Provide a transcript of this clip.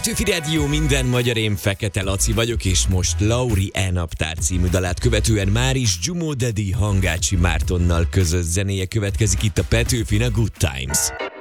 Petőfi Rádió, minden magyar, én Fekete Laci vagyok, és most Lauri E-naptár című dalát követően már is Dzsumo Daddy Hangácsi Mártonnal közös zenéje következik itt a Petőfin, a Good Times.